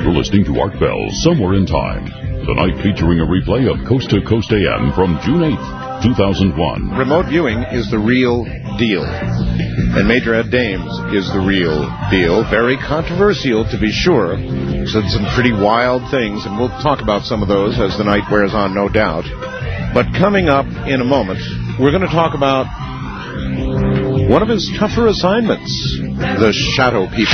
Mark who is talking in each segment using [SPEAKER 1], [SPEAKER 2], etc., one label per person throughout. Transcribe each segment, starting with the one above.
[SPEAKER 1] You're listening to Art Bell, Somewhere in Time. Tonight featuring a replay of Coast to Coast AM from June 8th, 2001.
[SPEAKER 2] Remote viewing is the real deal. And Major Ed Dames is the real deal. Very controversial, to be sure. Said some pretty wild things, and we'll talk about some of those as the night wears on, no doubt. But coming up in a moment, we're going to talk about one of his tougher assignments, the Shadow People.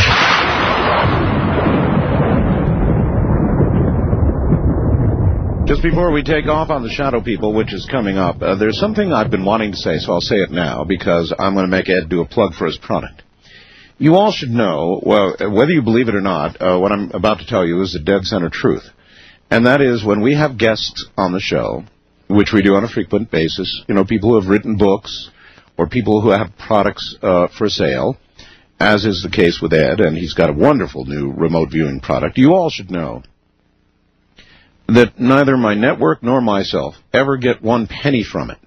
[SPEAKER 2] Just before we take off on the Shadow People, which is coming up, there's something I've been wanting to say, so I'll say it now, because I'm going to make Ed do a plug for his product. You all should know, well, whether you believe it or not, what I'm about to tell you is the dead center truth. And that is, when we have guests on the show, which we do on a frequent basis, you know, people who have written books, or people who have products for sale, as is the case with Ed, and he's got a wonderful new remote viewing product, you all should know that neither my network nor myself ever get one penny from it,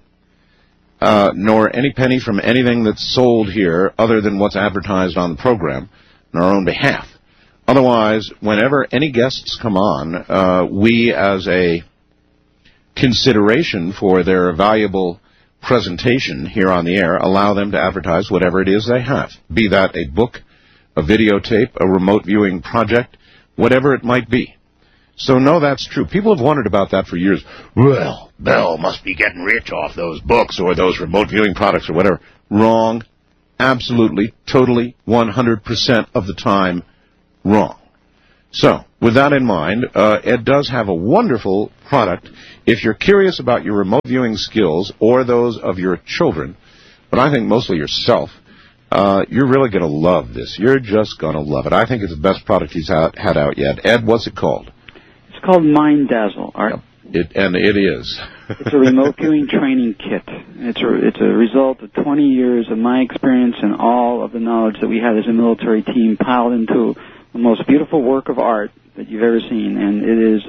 [SPEAKER 2] nor any penny from anything that's sold here other than what's advertised on the program on our own behalf. Otherwise, whenever any guests come on, we, as a consideration for their valuable presentation here on the air, allow them to advertise whatever it is they have, be that a book, a videotape, a remote viewing project, whatever it might be. So, no, that's true. People have wondered about that for years. Well, Bell must be getting rich off those books or those remote viewing products or whatever. Wrong. Absolutely, totally, 100% of the time, wrong. So, with that in mind, Ed does have a wonderful product. If you're curious about your remote viewing skills or those of your children, but I think mostly yourself, you're really going to love this. You're just going to love it. I think it's the best product he's had out yet. Ed, what's it called?
[SPEAKER 3] It's called Mind Dazzle, Art.
[SPEAKER 2] It is.
[SPEAKER 3] It's a remote viewing training kit. It's a result of 20 years of my experience and all of the knowledge that we had as a military team piled into the most beautiful work of art that you've ever seen. And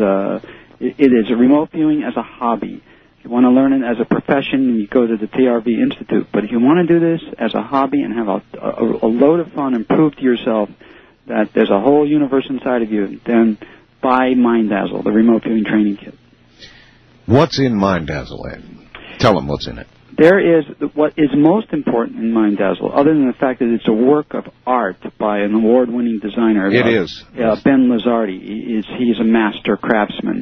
[SPEAKER 3] it is a remote viewing as a hobby. If you want to learn it as a profession, you go to the TRV Institute. But if you want to do this as a hobby and have a load of fun and prove to yourself that there's a whole universe inside of you, then buy Mind Dazzle, the remote viewing training kit.
[SPEAKER 2] What's in Mind Dazzle, Ed? Tell them what's in it.
[SPEAKER 3] There is what is most important in Mind Dazzle, other than the fact that it's a work of art by an award-winning designer.
[SPEAKER 2] It is.
[SPEAKER 3] Ben Lazardi. He's a master craftsman.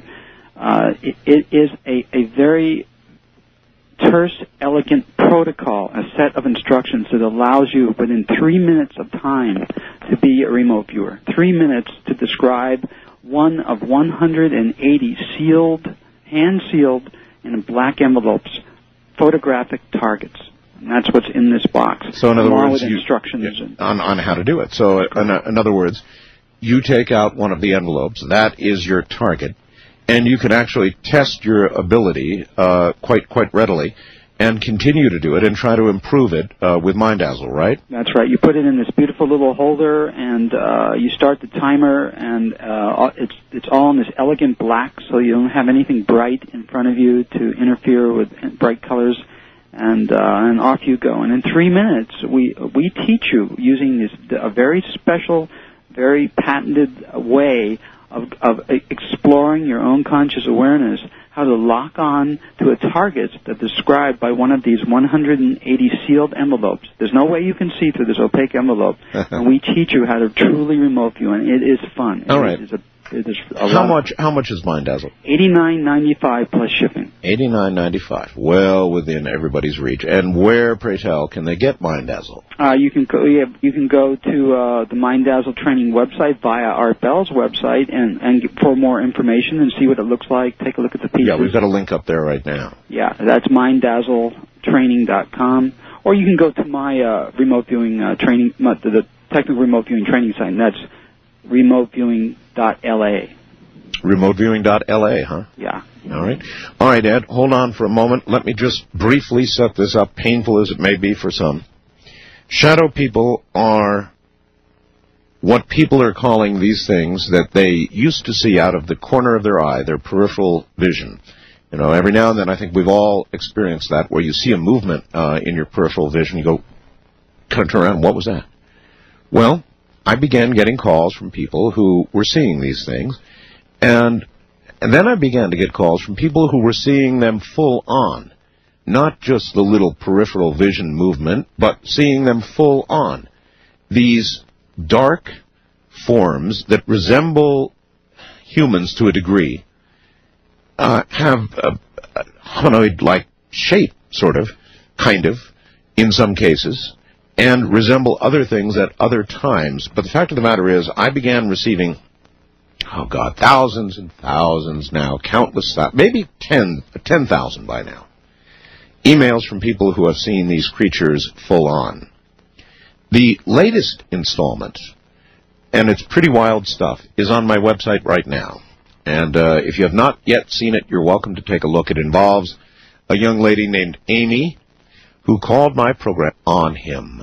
[SPEAKER 3] It is a very terse, elegant protocol, a set of instructions that allows you within 3 minutes of time to be a remote viewer. 3 minutes to describe one of 180 hand-sealed in black envelopes, photographic targets. And that's what's in this box.
[SPEAKER 2] So in other words,
[SPEAKER 3] instructions
[SPEAKER 2] on how to do it. So in other words, you take out one of the envelopes, that is your target, and you can actually test your ability quite readily and continue to do it and try to improve it with Mind Dazzle, right?
[SPEAKER 3] That's right. You put it in this beautiful little holder, and you start the timer, and it's all in this elegant black, so you don't have anything bright in front of you to interfere with bright colors, and off you go. And in 3 minutes, we teach you using a very special, very patented way of exploring your own conscious awareness, how to lock on to a target that's described by one of these 180 sealed envelopes. There's no way you can see through this opaque envelope, and we teach you how to truly remote view, and it is fun.
[SPEAKER 2] All right. How much is Mind Dazzle?
[SPEAKER 3] $89.95 plus shipping.
[SPEAKER 2] $89.95. Well within everybody's reach. And where, pray tell, can they get Mind Dazzle?
[SPEAKER 3] You can go to the Mind Dazzle training website via Art Bell's website and for more information and see what it looks like. Take a look at the pieces.
[SPEAKER 2] Yeah, we've got a link up there right now.
[SPEAKER 3] Yeah, that's minddazzletraining.com. Or you can go to my remote viewing training, the technical remote viewing training site, and that's remoteviewing.la.
[SPEAKER 2] Remoteviewing.la, huh?
[SPEAKER 3] Yeah.
[SPEAKER 2] All right, Ed, hold on for a moment. Let me just briefly set this up, painful as it may be for some. Shadow people are what people are calling these things that they used to see out of the corner of their eye, their peripheral vision. You know, every now and then I think we've all experienced that, where you see a movement in your peripheral vision, you go, kind of turn around, what was that? Well, I began getting calls from people who were seeing these things, and then I began to get calls from people who were seeing them full on, not just the little peripheral vision movement, but seeing them full on. These dark forms that resemble humans to a degree have a humanoid-like shape, sort of, kind of, in some cases, and resemble other things at other times. But the fact of the matter is, I began receiving, thousands and thousands now, countless, maybe 10,000 by now, emails from people who have seen these creatures full on. The latest installment, and it's pretty wild stuff, is on my website right now. And if you have not yet seen it, you're welcome to take a look. It involves a young lady named Amy who called my program on him.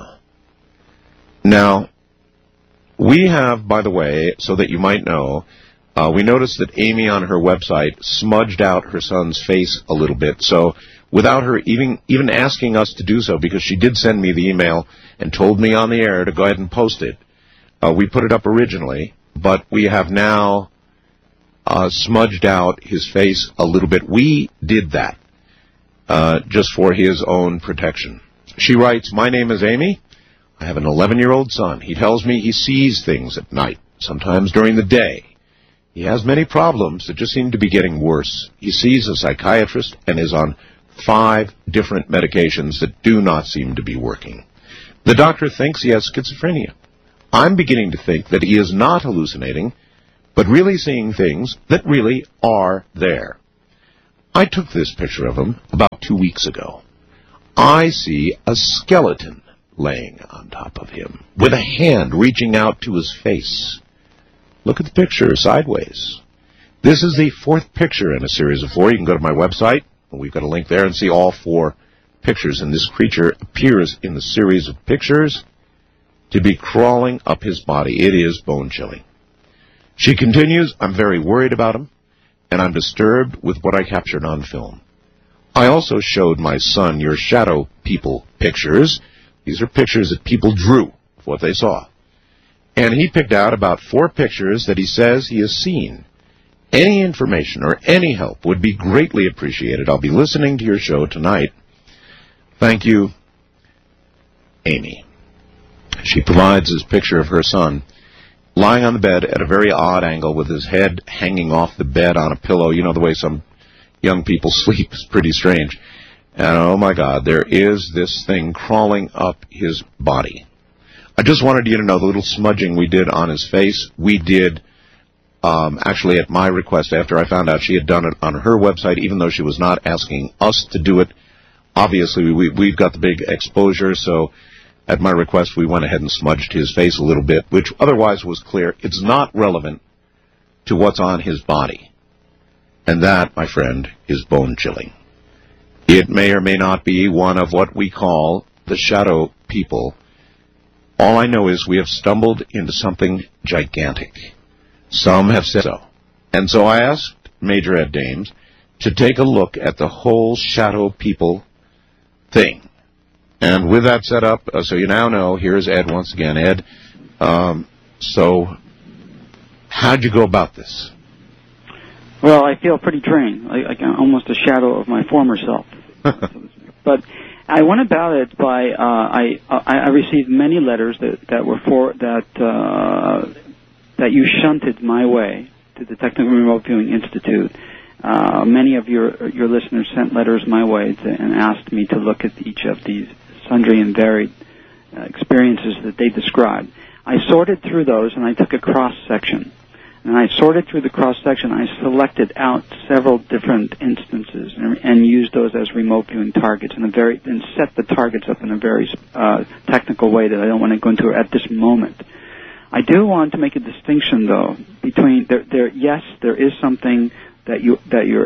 [SPEAKER 2] Now, we have, by the way, so that you might know, we noticed that Amy on her website smudged out her son's face a little bit. So without her even asking us to do so, because she did send me the email and told me on the air to go ahead and post it, we put it up originally, but we have now smudged out his face a little bit. We did that just for his own protection. She writes, "My name is Amy. I have an 11-year-old son. He tells me he sees things at night, sometimes during the day. He has many problems that just seem to be getting worse. He sees a psychiatrist and is on 5 different medications that do not seem to be working. The doctor thinks he has schizophrenia. I'm beginning to think that he is not hallucinating, but really seeing things that really are there. I took this picture of him about 2 weeks ago. I see a skeleton laying on top of him, with a hand reaching out to his face. Look at the picture sideways. This is the 4th picture in a series of 4. You can go to my website, and we've got a link there, and see all 4 pictures. And this creature appears in the series of pictures to be crawling up his body. It is bone-chilling. She continues, I'm very worried about him, and I'm disturbed with what I captured on film. I also showed my son your shadow people pictures. These are pictures that people drew of what they saw. And he picked out about 4 pictures that he says he has seen. Any information or any help would be greatly appreciated. I'll be listening to your show tonight. Thank you, Amy." She provides this picture of her son lying on the bed at a very odd angle with his head hanging off the bed on a pillow. You know the way some young people sleep is pretty strange. And oh my God, there is this thing crawling up his body. I just wanted you to know the little smudging we did on his face, we did actually at my request after I found out she had done it on her website, even though she was not asking us to do it. Obviously, we've got the big exposure, so at my request we went ahead and smudged his face a little bit, which otherwise was clear. It's not relevant to what's on his body. And that, my friend, is bone-chilling. It may or may not be one of what we call the shadow people. All I know is we have stumbled into something gigantic. Some have said so. And so I asked Major Ed Dames to take a look at the whole shadow people thing. And with that set up, so you now know, here's Ed once again. Ed, so how'd you go about this?
[SPEAKER 3] Well, I feel pretty drained, like almost a shadow of my former self. But I went about it by I received many letters that were that you shunted my way to the Technical Remote Viewing Institute. Many of your listeners sent letters my way and asked me to look at each of these sundry and varied experiences that they described. I sorted through those and I took a cross-section. And I sorted through the cross-section. I selected out several different instances and used those as remote viewing targets and set the targets up in a very technical way that I don't want to go into at this moment. I do want to make a distinction, though, between yes, there is something that you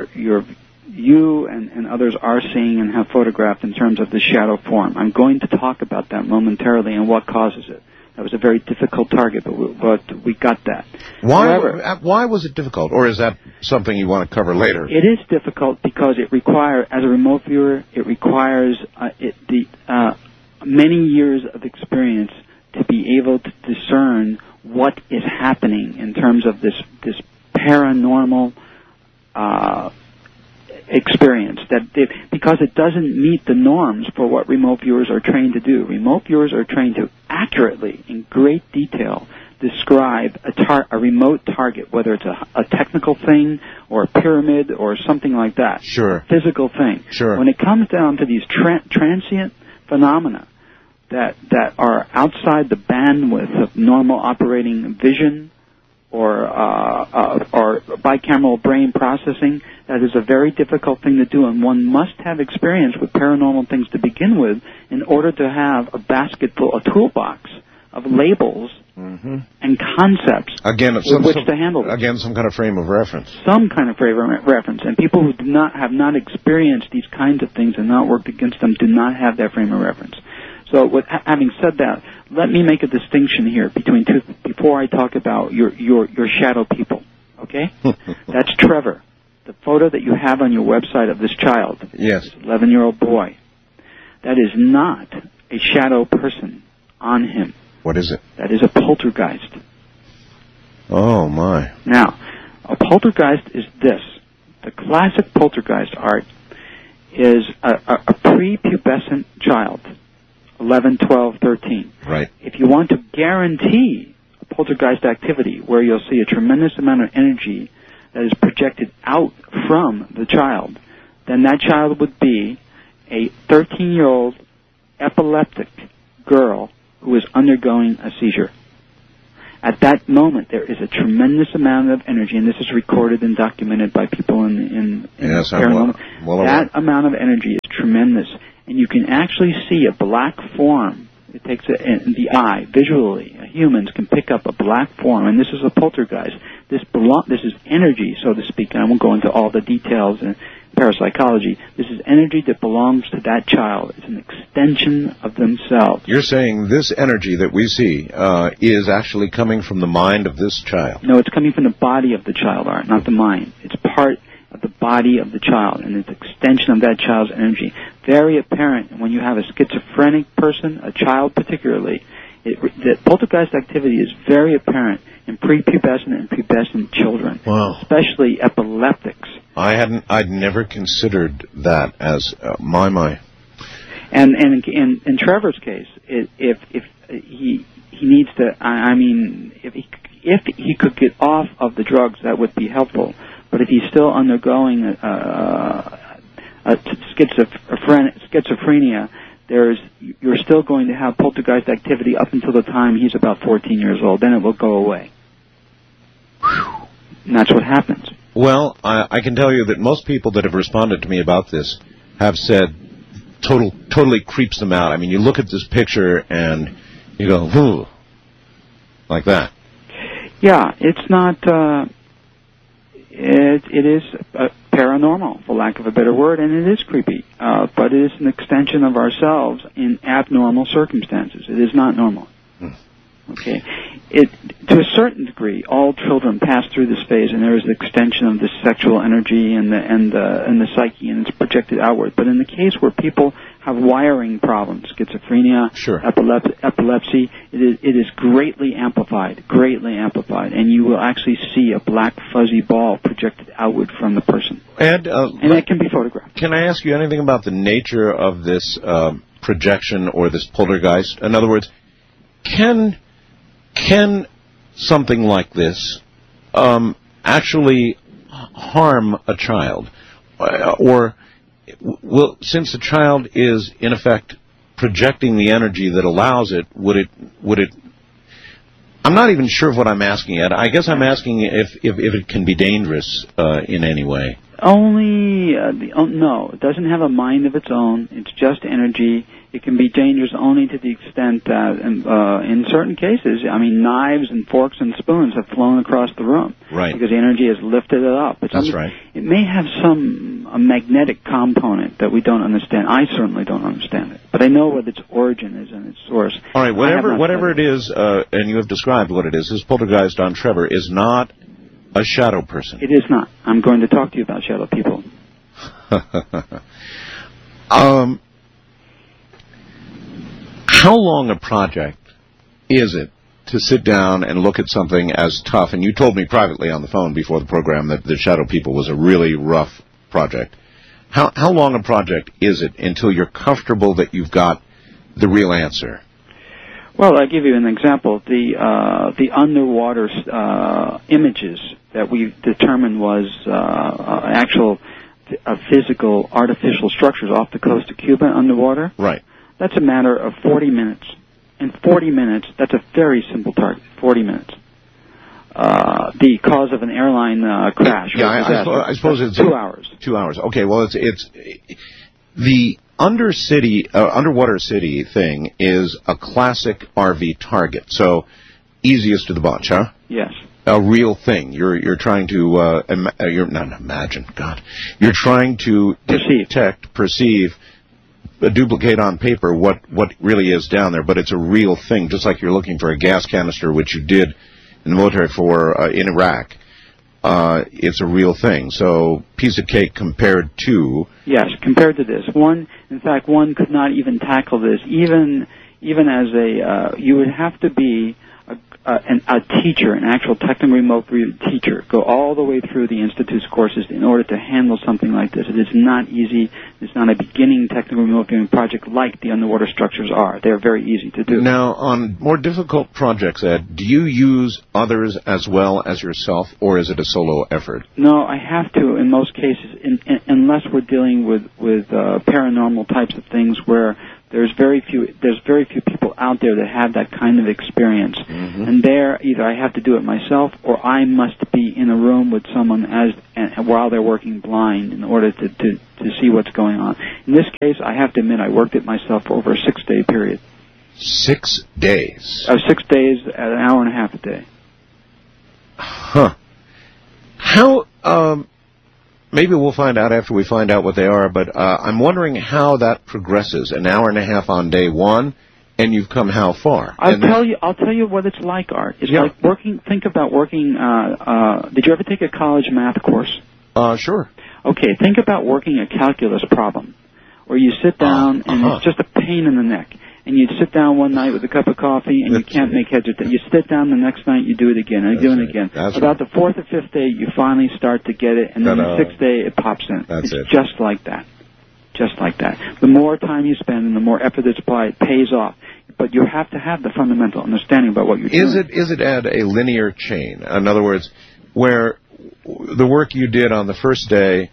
[SPEAKER 3] and others are seeing and have photographed in terms of the shadow form. I'm going to talk about that momentarily and what causes it. That was a very difficult target, but we got that.
[SPEAKER 2] Why was it difficult, or is that something you want to cover later?
[SPEAKER 3] It is difficult because it requires, as a remote viewer, it requires many years of experience to be able to discern what is happening in terms of this paranormal experience, because it doesn't meet the norms for what remote viewers are trained to do. Remote viewers are trained to accurately, in great detail, describe a remote target, whether it's a technical thing or a pyramid or something like that.
[SPEAKER 2] Sure.
[SPEAKER 3] A physical thing.
[SPEAKER 2] Sure.
[SPEAKER 3] When it comes down to these transient phenomena that are outside the bandwidth of normal operating vision or bicameral brain processing, that is a very difficult thing to do, and one must have experience with paranormal things to begin with in order to have a toolbox of labels and concepts with which to handle this.
[SPEAKER 2] Again, some kind of frame of reference.
[SPEAKER 3] Some kind of frame of reference. And people who have not experienced these kinds of things and not worked against them do not have that frame of reference. So having said that, let me make a distinction here between two before I talk about your shadow people. Okay? That's Trevor. The photo that you have on your website of this child.
[SPEAKER 2] Yes.
[SPEAKER 3] This 11-year-old boy. That is not a shadow person on him.
[SPEAKER 2] What is it?
[SPEAKER 3] That is a poltergeist.
[SPEAKER 2] Oh, my.
[SPEAKER 3] Now, a poltergeist is this. The classic poltergeist art is a prepubescent child, 11, 12, 13.
[SPEAKER 2] Right.
[SPEAKER 3] If you want to guarantee a poltergeist activity where you'll see a tremendous amount of energy that is projected out from the child, then that child would be a 13-year-old epileptic girl who is undergoing a seizure. At that moment, there is a tremendous amount of energy, and this is recorded and documented by people in
[SPEAKER 2] yes,
[SPEAKER 3] paranormal.
[SPEAKER 2] Well
[SPEAKER 3] that amount of energy is tremendous, and you can actually see a black form. It takes the eye, visually, humans can pick up a black form, and this is a poltergeist. This is energy, so to speak, and I won't go into all the details in parapsychology. This is energy that belongs to that child. It's an extension of themselves.
[SPEAKER 2] You're saying this energy that we see is actually coming from the mind of this child?
[SPEAKER 3] No, it's coming from the body of the child, Art, not the mind. It's part of the body of the child, and it's an extension of that child's energy. Very apparent when you have a schizophrenic person, a child particularly. The poltergeist activity is very apparent in prepubescent and pubescent children, especially epileptics.
[SPEAKER 2] I'd never considered that as my.
[SPEAKER 3] And in Trevor's case, if he needs to, if he could get off of the drugs, that would be helpful. But if he's still undergoing schizophrenia, you're still going to have poltergeist activity up until the time he's about 14 years old. Then it will go away. And that's what happens.
[SPEAKER 2] Well, I can tell you that most people that have responded to me about this have said totally creeps them out. I mean, you look at this picture and you go, "Ooh," like that.
[SPEAKER 3] Yeah, it's not. It is paranormal, for lack of a better word, and it is creepy. But it is an extension of ourselves in abnormal circumstances. It is not normal. Okay, to a certain degree, all children pass through this phase, and there is an extension of the sexual energy and the psyche, and it's projected outward. But in the case where people have wiring problems, schizophrenia,
[SPEAKER 2] sure,
[SPEAKER 3] epilepsy, it is greatly amplified, and you will actually see a black fuzzy ball projected outward from the person, and that can be photographed.
[SPEAKER 2] Can I ask you anything about the nature of this projection or this poltergeist? In other words, can something like this actually harm a child? Or since the child is, in effect, projecting the energy that allows it, would it... I'm not even sure of what I'm asking yet. I guess I'm asking if it can be dangerous in any way. No, it doesn't have a mind of its own. It's just energy. It can be dangerous only to the extent that, in certain cases, knives and forks and spoons have flown across the room. Right.
[SPEAKER 3] Because the energy has lifted it up.
[SPEAKER 2] That's right.
[SPEAKER 3] It may have a magnetic component that we don't understand. I certainly don't understand it. But I know what its origin is and its source.
[SPEAKER 2] All right, whatever it is, and you have described what it is, this poltergeist on Trevor is not a shadow person.
[SPEAKER 3] It is not. I'm going to talk to you about shadow people.
[SPEAKER 2] How long a project is it to sit down and look at something as tough, and you told me privately on the phone before the program that the Shadow People was a really rough project. How long a project is it until you're comfortable that you've got the real answer?
[SPEAKER 3] Well, I'll give you an example. The underwater images that we determined was actual physical artificial structures off the coast of Cuba underwater.
[SPEAKER 2] Right.
[SPEAKER 3] That's a matter of 40 minutes. In 40 minutes, that's a very simple target, 40 minutes. The cause of an airline crash.
[SPEAKER 2] Yeah, I suppose it's
[SPEAKER 3] 2 hours.
[SPEAKER 2] 2 hours. Okay, well, it's the underwater city thing is a classic RV target. So easiest of the bunch, huh?
[SPEAKER 3] Yes.
[SPEAKER 2] A real thing. You're trying to you're not imagine. God, you're trying to perceive, duplicate on paper what really is down there, but it's a real thing. Just like you're looking for a gas canister, which you did in the military for in Iraq. It's a real thing. So, piece of cake compared to...
[SPEAKER 3] Yes, compared to this. In fact, one could not even tackle this. Even as you would have to be a teacher, an actual technical remote teacher, go all the way through the Institute's courses in order to handle something like this. It is not easy. It's not a beginning technical remote viewing project like the underwater structures are. They're very easy to do.
[SPEAKER 2] Now, on more difficult projects, Ed, do you use others as well as yourself, or is it a solo effort?
[SPEAKER 3] No, I have to in most cases, unless we're dealing with paranormal types of things where there's very few people out there that have that kind of experience. Mm-hmm. And there, either I have to do it myself, or I must be in a room with someone while they're working blind in order to see what's going on. In this case, I have to admit I worked it myself for over a 6-day period.
[SPEAKER 2] 6 days?
[SPEAKER 3] 6 days at an hour and a half a day.
[SPEAKER 2] Huh. How... Maybe we'll find out after we find out what they are, but I'm wondering how that progresses. An hour and a half on day one, and you've come how far?
[SPEAKER 3] I'll tell you what it's like, Art. It's like working. Think about working. Did you ever take a college math course?
[SPEAKER 2] Sure.
[SPEAKER 3] Okay. Think about working a calculus problem, where you sit down and it's just a pain in the neck. And you sit down one night with a cup of coffee, and you can't make heads or tails. You sit down the next night, you do it again, and you do it again. About the fourth or fifth day, you finally start to get it, and then the sixth day, it pops in. It's just like that. Just like that. The more time you spend and the more effort that's applied, it pays off. But you have to have the fundamental understanding about what you're doing. Is it
[SPEAKER 2] at a linear chain? In other words, where the work you did on the first day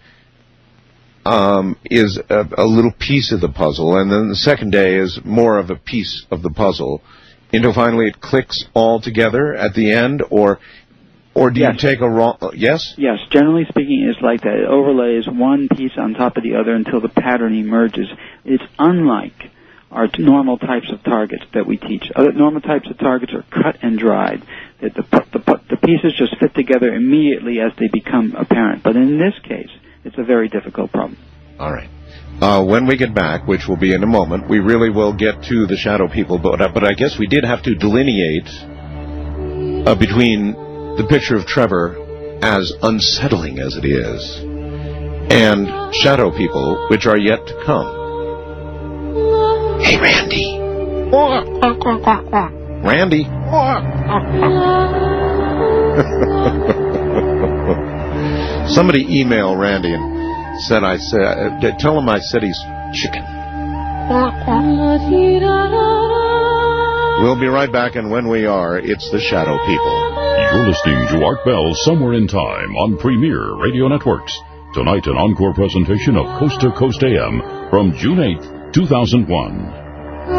[SPEAKER 2] is a little piece of the puzzle, and then the second day is more of a piece of the puzzle, until finally it clicks all together at the end, or do you take a wrong... Yes?
[SPEAKER 3] Yes, generally speaking, it's like that. It overlays one piece on top of the other until the pattern emerges. It's unlike our normal types of targets that we teach. Other normal types of targets are cut and dried. The pieces just fit together immediately as they become apparent. But in this case, it's a very difficult problem.
[SPEAKER 2] All right. When we get back, which will be in a moment, we really will get to the Shadow People. But I guess we did have to delineate between the picture of Trevor, as unsettling as it is, and Shadow People, which are yet to come. Hey, Randy. Randy. Somebody email Randy and tell him I said he's chicken. We'll be right back, and when we are, it's the Shadow People.
[SPEAKER 1] You're listening to Art Bell Somewhere in Time on Premier Radio Networks. Tonight, an encore presentation of Coast to Coast AM from June 8th, 2001.